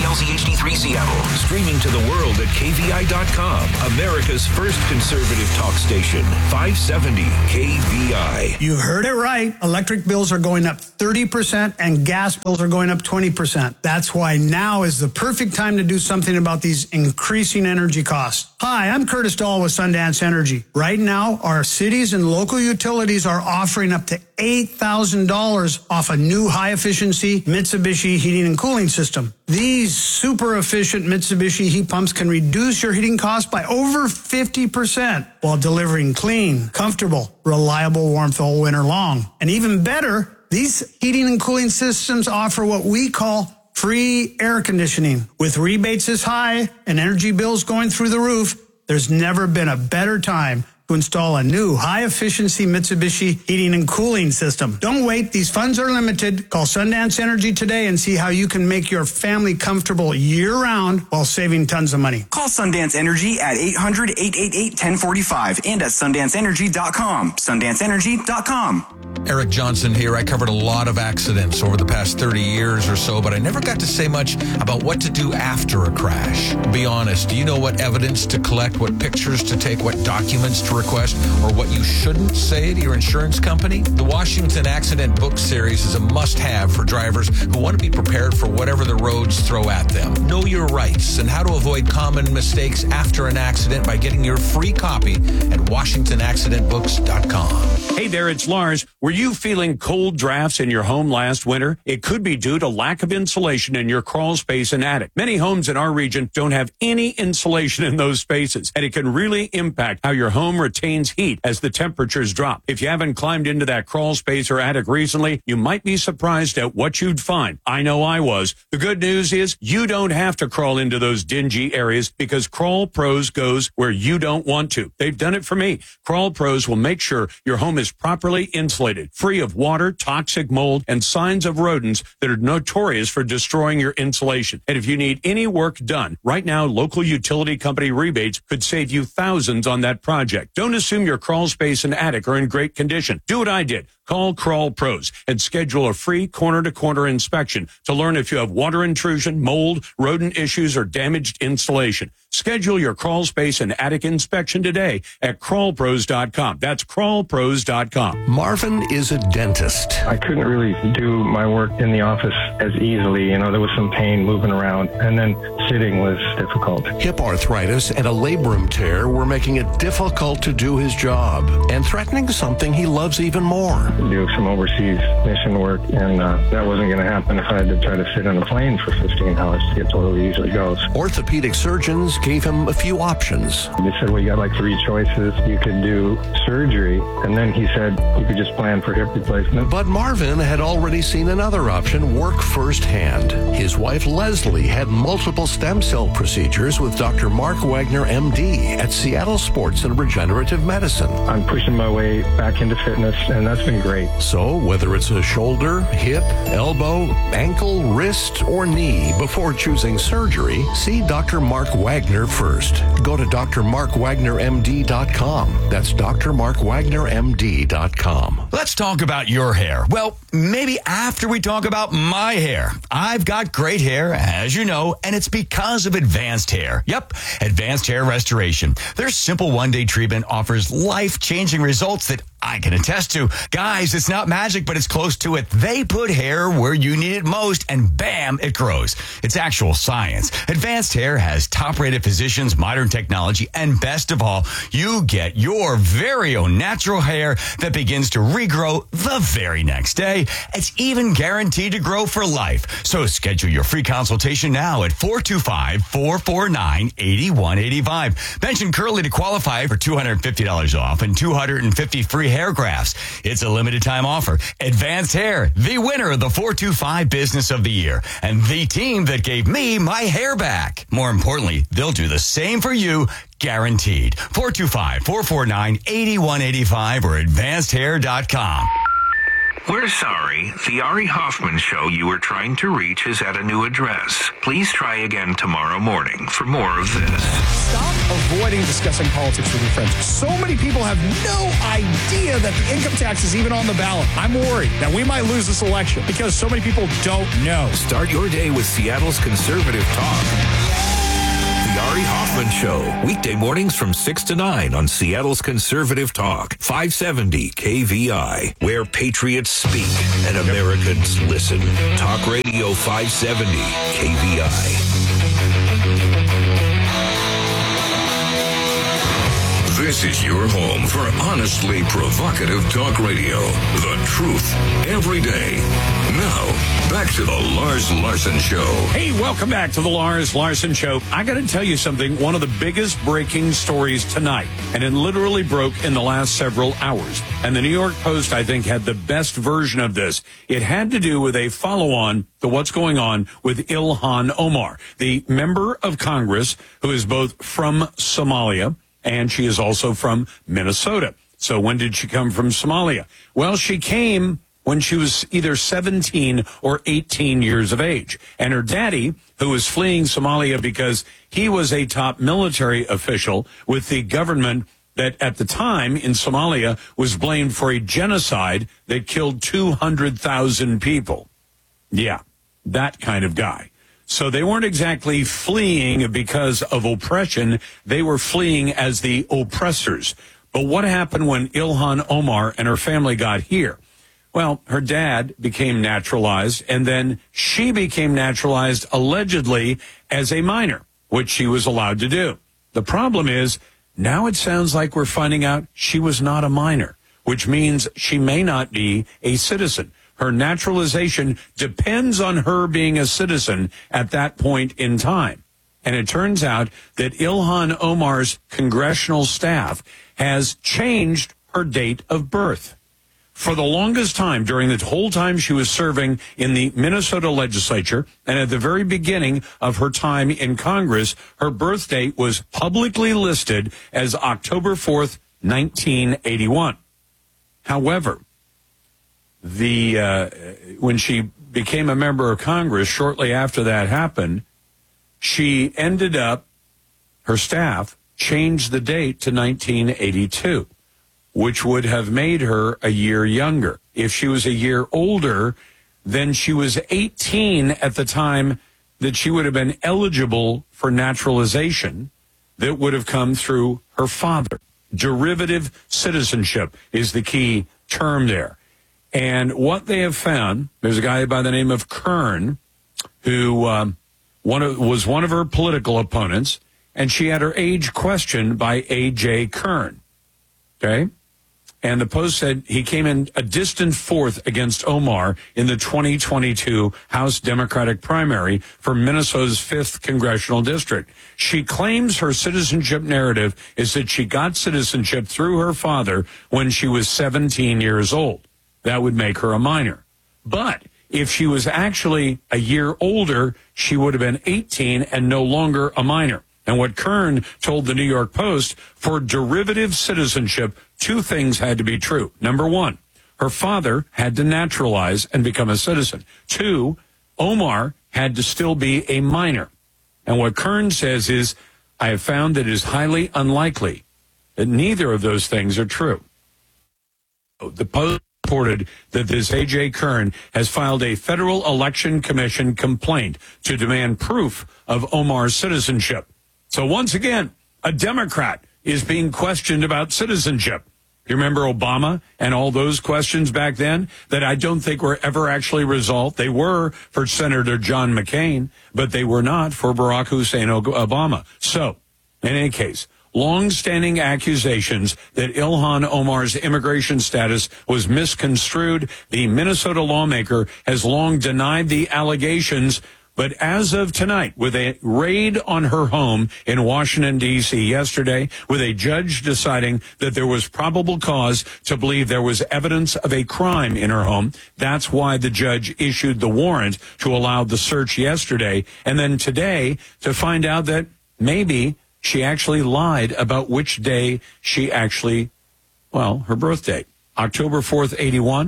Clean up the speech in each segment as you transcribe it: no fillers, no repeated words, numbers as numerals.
KVLZ HD3 Seattle. Streaming to the world at KVI.com. America's first conservative talk station. 570 KVI. You heard it right. Electric bills are going up 30% and gas bills are going up 20%. That's why now is the perfect time to do something about these increasing energy costs. Hi, I'm Curtis Dahl with Sundance Energy. Right now, our cities and local utilities are offering up to $8,000 off a new high-efficiency Mitsubishi heating and cooling system. These super efficient Mitsubishi heat pumps can reduce your heating costs by over 50% while delivering clean, comfortable, reliable warmth all winter long. And even better, these heating and cooling systems offer what we call free air conditioning. With rebates this high and energy bills going through the roof, there's never been a better time to install a new high-efficiency Mitsubishi heating and cooling system. Don't wait. These funds are limited. Call Sundance Energy today and see how you can make your family comfortable year-round while saving tons of money. Call Sundance Energy at 800-888-1045 and at SundanceEnergy.com. SundanceEnergy.com. Eric Johnson here. I covered a lot of accidents over the past 30 years or so, but I never got to say much about what to do after a crash. Be honest, do you know what evidence to collect, what pictures to take, what documents to request, or what you shouldn't say to your insurance company? The Washington Accident Book Series is a must-have for drivers who want to be prepared for whatever the roads throw at them. Know your rights and how to avoid common mistakes after an accident by getting your free copy at WashingtonAccidentBooks.com. Hey there, it's Lars. Were you feeling cold drafts in your home last winter? It could be due to lack of insulation in your crawl space and attic. Many homes in our region don't have any insulation in those spaces, and it can really impact how your home retains heat as the temperatures drop. If you haven't climbed into that crawl space or attic recently, you might be surprised at what you'd find. I know I was. The good news is you don't have to crawl into those dingy areas because Crawl Pros goes where you don't want to. They've done it for me. Crawl Pros will make sure your home is properly insulated, free of water, toxic mold, and signs of rodents that are notorious for destroying your insulation. And if you need any work done, right now, local utility company rebates could save you thousands on that project. Don't assume your crawl space and attic are in great condition. Do what I did. Call Crawl Pros and schedule a free corner-to-corner inspection to learn if you have water intrusion, mold, rodent issues, or damaged insulation. Schedule your crawl space and attic inspection today at crawlpros.com. That's crawlpros.com. Marvin is a dentist. I couldn't really do my work in the office as easily. There was some pain moving around, and then sitting was difficult. Hip arthritis and a labrum tear were making it difficult to do his job and threatening something he loves even more. Do some overseas mission work, and that wasn't going to happen if I had to try to sit on a plane for 15 hours to get to where we usually go. Orthopedic surgeons gave him a few options. They said, well, you got like 3 choices. You could do surgery, and then he said you could just plan for hip replacement. But Marvin had already seen another option work firsthand. His wife Leslie had multiple stem cell procedures with Dr. Mark Wagner, MD, at Seattle Sports and Regenerative Medicine. I'm pushing my way back into fitness, and that's been great. So whether it's a shoulder, hip, elbow, ankle, wrist, or knee, before choosing surgery, see Dr. Mark Wagner first. Go to drmarkwagnermd.com. That's drmarkwagnermd.com. Let's talk about your hair. Well, maybe after we talk about my hair. I've got great hair, as you know, and it's because of Advanced Hair. Yep, Advanced Hair Restoration. Their simple one-day treatment offers life-changing results that I can attest to. Guys, it's not magic, but it's close to it. They put hair where you need it most, and bam, it grows. It's actual science. Advanced Hair has top-rated physicians, modern technology, and best of all, you get your very own natural hair that begins to regrow the very next day. It's even guaranteed to grow for life. So schedule your free consultation now at 425-449-8185. Mention Curly to qualify for $250 off and 250 free hair grafts. It's a limited time offer. Advanced Hair, the winner of the 425 Business of the Year, and the team that gave me my hair back. More importantly, they'll do the same for you, guaranteed. 425-449-8185 or advancedhair.com. We're sorry. The Ari Hoffman show you were trying to reach is at a new address. Please try again tomorrow morning for more of this. Stop avoiding discussing politics with your friends. So many people have no idea that the income tax is even on the ballot. I'm worried that we might lose this election because so many people don't know. Start your day with Seattle's conservative talk. The Ari Hoffman Show, weekday mornings from 6 to 9 on Seattle's Conservative Talk, 570 KVI, where patriots speak and Americans listen. Talk Radio 570 KVI. This is your home for honestly provocative talk radio. The truth every day. Now, back to the Lars Larson Show. Hey, welcome back to the Lars Larson Show. I got to tell you something. One of the biggest breaking stories tonight, and it literally broke in the last several hours. And the New York Post, I think, had the best version of this. It had to do with a follow-on to what's going on with Ilhan Omar, the member of Congress who is both from Somalia, and she is also from Minnesota. So when did she come from Somalia? Well, she came when she was either 17 or 18 years of age. And her daddy, who was fleeing Somalia because he was a top military official with the government that at the time in Somalia was blamed for a genocide that killed 200,000 people. Yeah, that kind of guy. So they weren't exactly fleeing because of oppression. They were fleeing as the oppressors. But what happened when Ilhan Omar and her family got here? Well, her dad became naturalized, and then she became naturalized allegedly as a minor, which she was allowed to do. The problem is, now it sounds like we're finding out she was not a minor, which means she may not be a citizen. Her naturalization depends on her being a citizen at that point in time. And it turns out that Ilhan Omar's congressional staff has changed her date of birth. For the longest time, during the whole time she was serving in the Minnesota legislature, and at the very beginning of her time in Congress, her birth date was publicly listed as October 4th, 1981. However, when she became a member of Congress, shortly after that happened, she ended up, her staff changed the date to 1982, which would have made her a year younger. If she was a year older, then she was 18 at the time that she would have been eligible for naturalization that would have come through her father. Derivative citizenship is the key term there. And what they have found, there's a guy by the name of Kern who was one of her political opponents, and she had her age questioned by A.J. Kern. Okay? And the Post said he came in a distant fourth against Omar in the 2022 House Democratic primary for Minnesota's 5th congressional district. She claims her citizenship narrative is that she got citizenship through her father when she was 17 years old. That would make her a minor. But if she was actually a year older, she would have been 18 and no longer a minor. And what Kern told the New York Post, for derivative citizenship, two things had to be true. Number one, her father had to naturalize and become a citizen. Two, Omar had to still be a minor. And what Kern says is, I have found that it is highly unlikely that neither of those things are true. The Post reported that this A.J. Kern has filed a Federal Election Commission complaint to demand proof of Omar's citizenship. So once again, a Democrat is being questioned about citizenship. You remember Obama and all those questions back then that I don't think were ever actually resolved? They were for Senator John McCain, but they were not for Barack Hussein Obama. So, in any case, long-standing accusations that Ilhan Omar's immigration status was misconstrued. The Minnesota lawmaker has long denied the allegations, but as of tonight, with a raid on her home in Washington, D.C. yesterday, with a judge deciding that there was probable cause to believe there was evidence of a crime in her home, that's why the judge issued the warrant to allow the search yesterday, and then today to find out that maybe she actually lied about which day she actually, well, her birth date. October 4th, 81.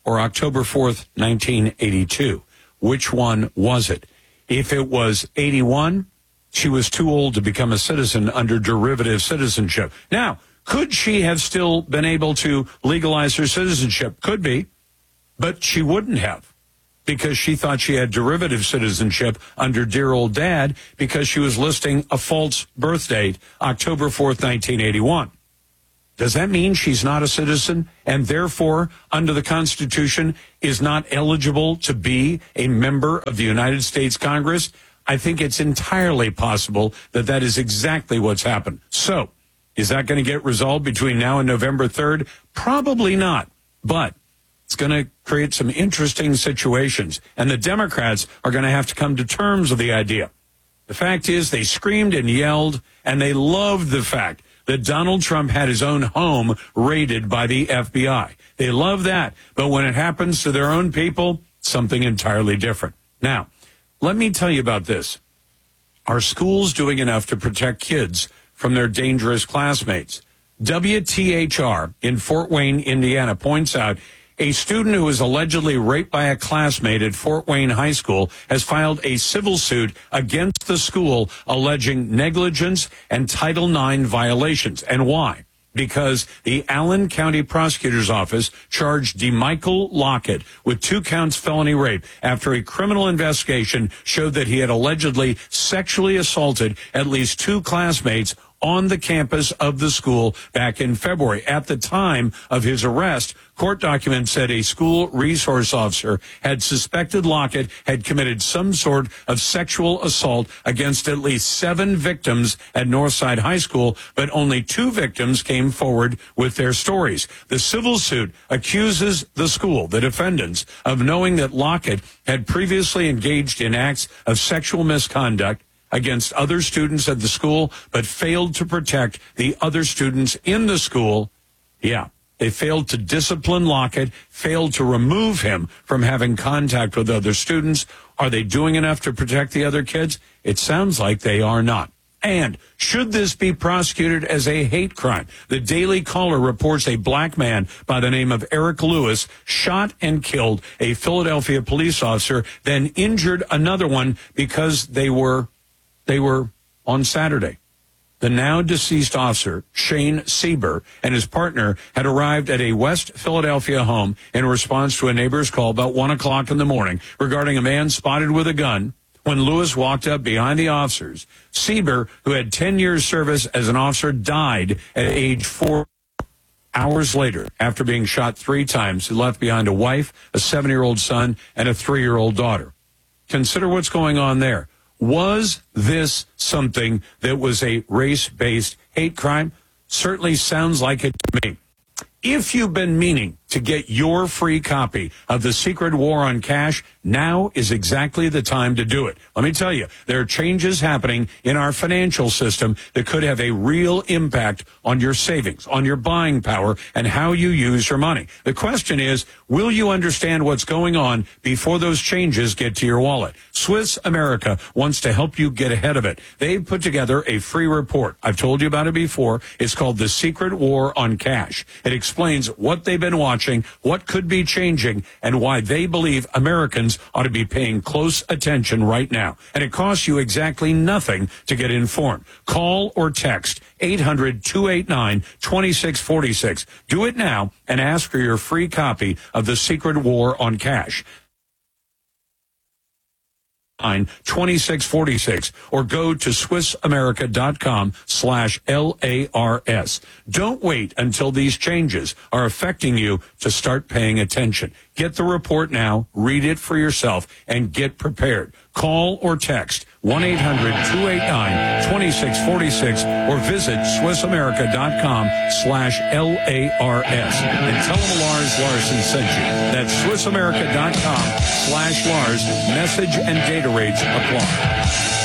or October 4th, 1982? Which one was it? If it was 81, she was too old to become a citizen under derivative citizenship. Now, could she have still been able to legalize her citizenship? Could be, but she wouldn't have, because she thought she had derivative citizenship under dear old dad because she was listing a false birth date, October 4th, 1981. Does that mean she's not a citizen and therefore, under the Constitution, is not eligible to be a member of the United States Congress? I think it's entirely possible that that is exactly what's happened. So, is that going to get resolved between now and November 3rd? Probably not, but it's going to create some interesting situations, and the Democrats are going to have to come to terms with the idea. The fact is, they screamed and yelled, and they loved the fact that Donald Trump had his own home raided by the FBI. They love that, but when it happens to their own people, something entirely different. Now, let me tell you about this. Are schools doing enough to protect kids from their dangerous classmates? WTHR in Fort Wayne, Indiana, points out a student who was allegedly raped by a classmate at Fort Wayne High School has filed a civil suit against the school alleging negligence and Title IX violations. And why? Because the Allen County Prosecutor's Office charged DeMichael Lockett with 2 counts felony rape after a criminal investigation showed that he had allegedly sexually assaulted at least 2 classmates on the campus of the school back in February. At the time of his arrest, court documents said a school resource officer had suspected Lockett had committed some sort of sexual assault against at least 7 victims at Northside High School, but only 2 victims came forward with their stories. The civil suit accuses the school, the defendants, of knowing that Lockett had previously engaged in acts of sexual misconduct against other students at the school, but failed to protect the other students in the school. Yeah, they failed to discipline Lockett, failed to remove him from having contact with other students. Are they doing enough to protect the other kids? It sounds like they are not. And should this be prosecuted as a hate crime? The Daily Caller reports a black man by the name of Eric Lewis shot and killed a Philadelphia police officer, then injured another one because they were on Saturday. The now deceased officer, Shane Sieber, and his partner had arrived at a West Philadelphia home in response to a neighbor's call about 1 o'clock in the morning regarding a man spotted with a gun. When Lewis walked up behind the officers, Sieber, who had 10 years service as an officer, died at age 4. Hours later, after being shot 3 times, he left behind a wife, a 7-year-old son, and a 3-year-old daughter. Consider what's going on there. Was this something that was a race-based hate crime? Certainly sounds like it to me. If you've been meaning to get your free copy of The Secret War on Cash, now is exactly the time to do it. Let me tell you, there are changes happening in our financial system that could have a real impact on your savings, on your buying power, and how you use your money. The question is, will you understand what's going on before those changes get to your wallet? Swiss America wants to help you get ahead of it. They've put together a free report. I've told you about it before. It's called The Secret War on Cash. It explains what they've been watching, what could be changing, and why they believe Americans ought to be paying close attention right now. And it costs you exactly nothing to get informed. Call or text 800-289-2646. Do it now and ask for your free copy of The Secret War on Cash. 2646 or go to SwissAmerica.com/LARS. Don't wait until these changes are affecting you to start paying attention. Get the report now, read it for yourself, and get prepared. Call or text 1-800-289-2646 or visit SwissAmerica.com/LARS and tell them Lars Larson sent you. That's SwissAmerica.com/Lars. Message and data rates apply.